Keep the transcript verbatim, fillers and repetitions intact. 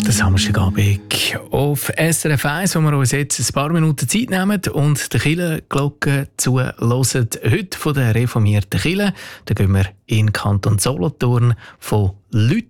Der Samstagabend auf S R F eins, wo wir uns jetzt ein paar Minuten Zeit nehmen und die Kirchenglocke zuhören. Heute von der reformierten Kirche. Da gehen wir in den Kanton Solothurn von Leuten